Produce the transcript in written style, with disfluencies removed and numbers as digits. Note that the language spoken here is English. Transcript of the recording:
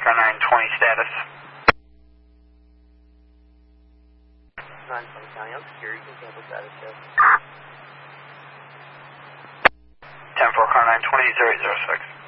car 920 status. 920 County, I'm secure, you can cancel status check. 10-4 car 920 006.